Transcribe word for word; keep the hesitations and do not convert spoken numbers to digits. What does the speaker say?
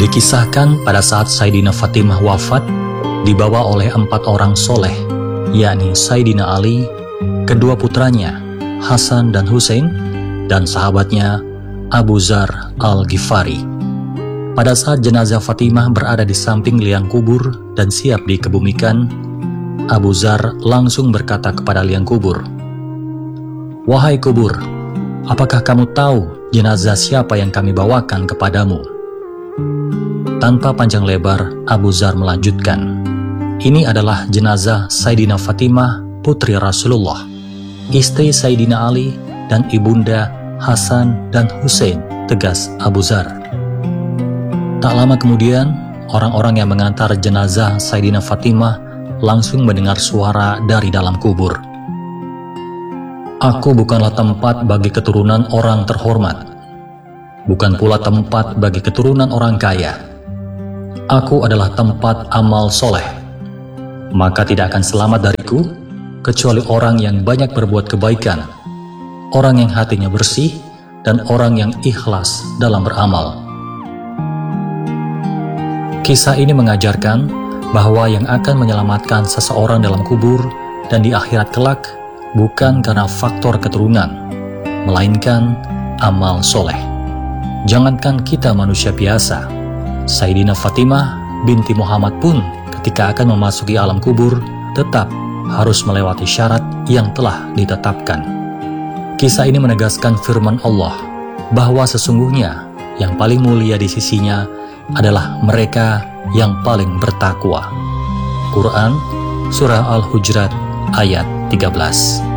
Dikisahkan pada saat Sayyidina Fatimah wafat, dibawa oleh empat orang soleh, yakni Sayyidina Ali, kedua putranya Hasan dan Hussein, dan sahabatnya Abu Dzar Al-Ghifari. Pada saat jenazah Fatimah berada di samping liang kubur dan siap dikebumikan, Abu Dzar langsung berkata kepada liang kubur, "Wahai kubur, apakah kamu tahu jenazah siapa yang kami bawakan kepadamu?" Tanpa panjang lebar, Abu Dzar melanjutkan, "Ini adalah jenazah Sayyidina Fatimah, putri Rasulullah, istri Sayyidina Ali dan ibunda Hasan dan Hussein," tegas Abu Dzar. Tak lama kemudian, orang-orang yang mengantar jenazah Sayyidina Fatimah langsung mendengar suara dari dalam kubur. "Aku bukanlah tempat bagi keturunan orang terhormat, bukan pula tempat bagi keturunan orang kaya. Aku adalah tempat amal soleh, maka tidak akan selamat dariku kecuali orang yang banyak berbuat kebaikan, orang yang hatinya bersih, dan orang yang ikhlas dalam beramal." Kisah ini mengajarkan bahwa yang akan menyelamatkan seseorang dalam kubur dan di akhirat kelak bukan karena faktor keturunan, melainkan amal soleh. Jangankan kita manusia biasa, Sayyidina Fatimah binti Muhammad pun ketika akan memasuki alam kubur tetap harus melewati syarat yang telah ditetapkan. Kisah ini menegaskan firman Allah bahwa sesungguhnya yang paling mulia di sisinya adalah mereka yang paling bertakwa. Quran Surah Al-Hujurat ayat tiga belas.